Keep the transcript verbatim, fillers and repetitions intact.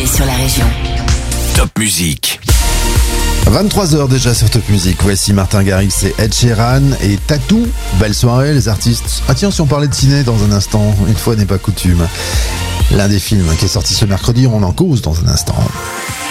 particulier sur la région. Top Musique. vingt-trois heures déjà sur Top Music. Voici Martin Garrix et Ed Sheeran et Tattoo. Belle soirée les artistes. Ah tiens, si on parlait de ciné dans un instant, une fois n'est pas coutume. L'un des films qui est sorti ce mercredi, on en cause dans un instant.